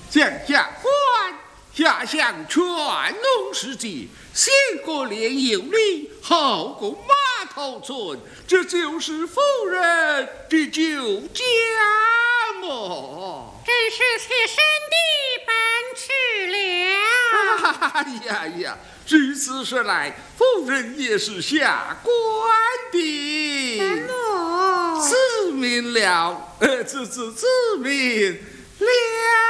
向下官下乡全农世界，先过连有礼，后过码头村，这就是夫人的旧家么？ 真是妾身的本事了。 哎呀呀，据此说来，夫人也是下官的。 么？ 自明了，自明了。